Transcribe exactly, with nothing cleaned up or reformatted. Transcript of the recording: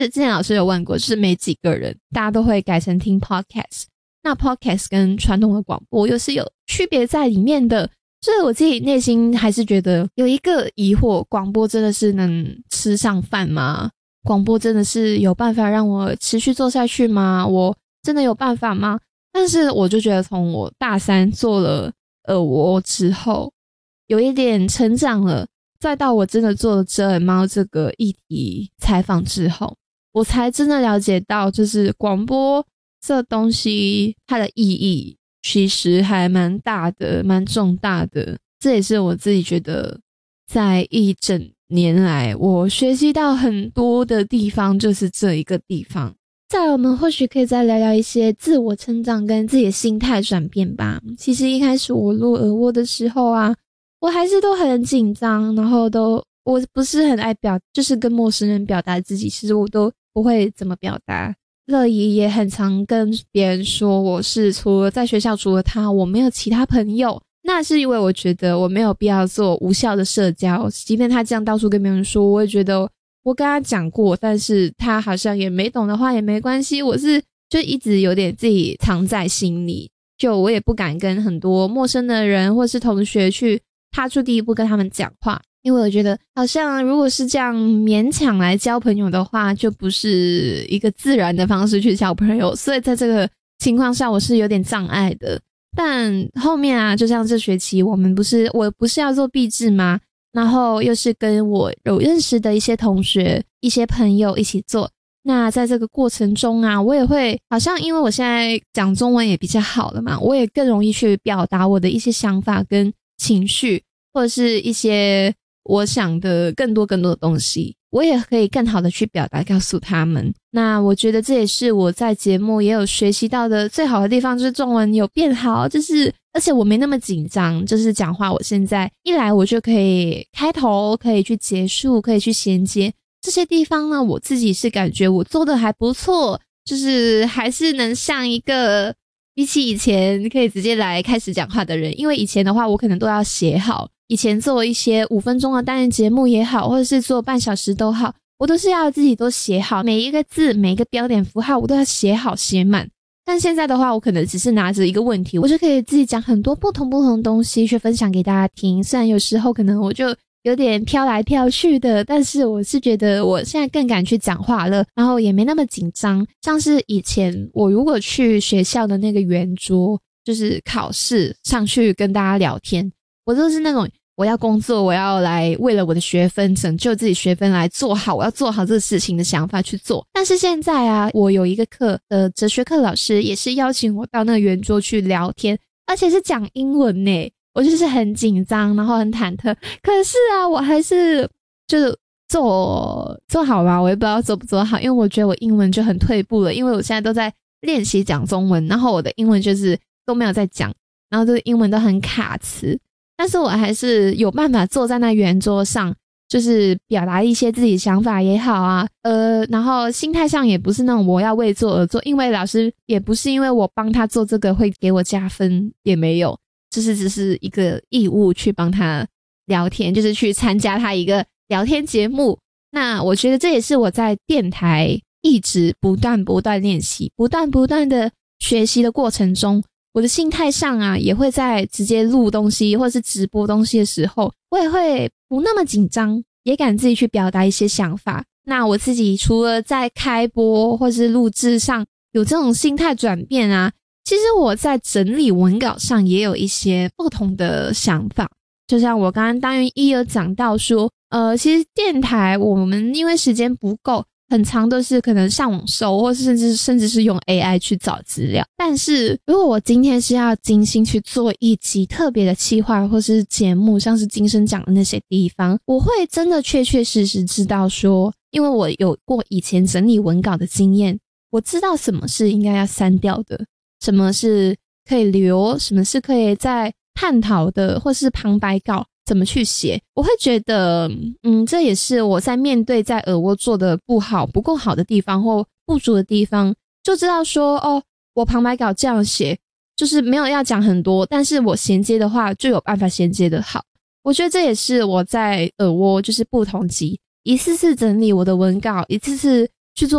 之前老师有问过，就是没几个人大家都会改成听 podcast， 那 podcast 跟传统的广播又是有区别在里面的，所以我自己内心还是觉得有一个疑惑，广播真的是能吃上饭吗？广播真的是有办法让我持续做下去吗？我真的有办法吗？但是我就觉得从我大三做了耳蜗之后有一点成长了，再到我真的做了折耳猫这个议题采访之后，我才真的了解到就是广播这东西它的意义其实还蛮大的，蛮重大的。这也是我自己觉得在一整年来我学习到很多的地方，就是这一个地方。再来我们或许可以再聊聊一些自我成长跟自己的心态转变吧。其实一开始我录耳蜗的时候啊，我还是都很紧张，然后都我不是很爱表，就是跟陌生人表达自己，其实我都不会怎么表达。乐怡也很常跟别人说我是除了在学校除了他我没有其他朋友，那是因为我觉得我没有必要做无效的社交，即便他这样到处跟别人说，我也觉得我跟他讲过，但是他好像也没懂的话也没关系，我是就一直有点自己藏在心里，就我也不敢跟很多陌生的人或是同学去踏出第一步跟他们讲话，因为我觉得好像如果是这样勉强来交朋友的话，就不是一个自然的方式去交朋友，所以在这个情况下我是有点障碍的。但后面啊，就像这学期我们不是我不是要做毕制吗？然后又是跟我有认识的一些同学一些朋友一起做，那在这个过程中啊，我也会好像因为我现在讲中文也比较好了嘛，我也更容易去表达我的一些想法跟情绪，或者是一些我想的更多更多的东西，我也可以更好的去表达告诉他们。那我觉得这也是我在节目也有学习到的最好的地方，就是中文有变好，就是而且我没那么紧张，就是讲话我现在一来我就可以开头，可以去结束，可以去衔接，这些地方呢我自己是感觉我做的还不错，就是还是能像一个比起以前可以直接来开始讲话的人，因为以前的话我可能都要写好，以前做一些五分钟的单人节目也好，或者是做半小时都好，我都是要自己都写好，每一个字每一个标点符号我都要写好写满。但现在的话我可能只是拿着一个问题，我就可以自己讲很多不同不同的东西去分享给大家听，虽然有时候可能我就有点飘来飘去的，但是我是觉得我现在更敢去讲话了，然后也没那么紧张。像是以前我如果去学校的那个圆桌，就是考试上去跟大家聊天，我都是那种我要工作，我要来为了我的学分拯救自己学分来做好，我要做好这个事情的想法去做。但是现在啊，我有一个课的哲学课老师也是邀请我到那个圆桌去聊天，而且是讲英文耶，我就是很紧张然后很忐忑，可是啊我还是就是做做好吧，我也不知道做不做好，因为我觉得我英文就很退步了，因为我现在都在练习讲中文，然后我的英文就是都没有在讲，然后这个英文都很卡词，但是我还是有办法坐在那圆桌上，就是表达一些自己想法也好啊，呃，然后心态上也不是那种我要为做而做，因为老师也不是因为我帮他做这个会给我加分，也没有，就是只是一个义务去帮他聊天，就是去参加他一个聊天节目。那我觉得这也是我在电台一直不断不断练习，不断不断的学习的过程中，我的心态上啊，也会在直接录东西或是直播东西的时候，我也会不那么紧张，也敢自己去表达一些想法。那我自己除了在开播或是录制上有这种心态转变啊，其实我在整理文稿上也有一些不同的想法。就像我刚刚单元一有讲到说，呃，其实电台我们因为时间不够，很常都是可能上网搜，或是甚至甚至是用 A I 去找资料。但是如果我今天是要精心去做一集特别的企划或是节目，像是金声讲的那些地方，我会真的确确实实知道说，因为我有过以前整理文稿的经验，我知道什么是应该要删掉的，什么是可以留，什么是可以再探讨的，或是旁白稿怎么去写。我会觉得嗯，这也是我在面对在耳蜗做的不好不够好的地方或不足的地方，就知道说哦，我旁白稿这样写就是没有要讲很多，但是我衔接的话就有办法衔接的好。我觉得这也是我在耳蜗就是不同集一次次整理我的文稿，一次次